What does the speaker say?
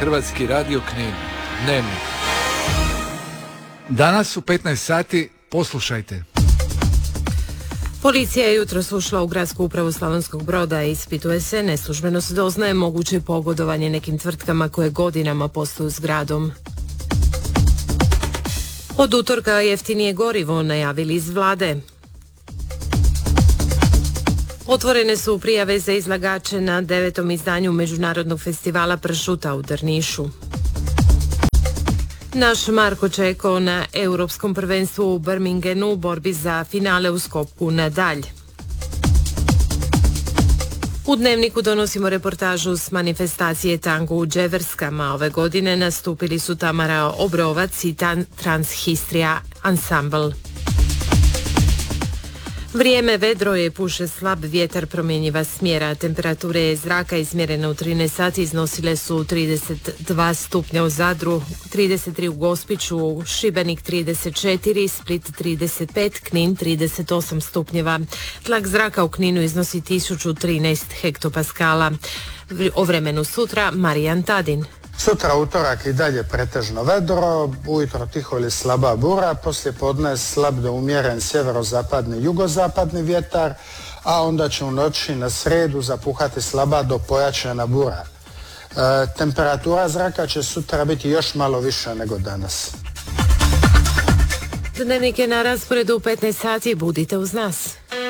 Hrvatski radio Knin. Dnevnik. Danas u 15 sati poslušajte. Policija je jutros ušla u gradsku upravu Slavonskog Broda i ispituje se, neslužbeno se doznaje moguće pogodovanje nekim tvrtkama koje godinama posluju s gradom. Od utorka jeftinije gorivo najavili iz vlade. Otvorene su prijave za izlagače na 9. izdanju Međunarodnog festivala pršuta u Drnišu. Naš Marko Čeko na Europskom prvenstvu u Birminghamu u borbi za finale u skoku na dalj. U Dnevniku donosimo reportažu s manifestacije tango u Dževerskama. Ove godine nastupili su Tamara Obrovac i Transhistrija Ensemble. Vrijeme vedro je, puše slab vjetar, promjenjiva smjera. Temperature zraka izmjerene u 13 sati iznosile su 32 stupnja u Zadru, 33 u Gospiću, Šibenik 34, Split 35, Knin 38 stupnjeva. Tlak zraka u Kninu iznosi 1013 hektopaskala. O vremenu sutra Marijan Tadin. Sutra utorak i dalje pretežno vedro, ujutro tiho ili slaba bura, poslije podne slab do umjeren sjeverozapadni jugozapadni vjetar, a onda će u noći na sredu zapuhati slaba do pojačana bura. Temperatura zraka će sutra biti još malo više nego danas. Dnevnik je na rasporedu u 15 sati, budite uz nas.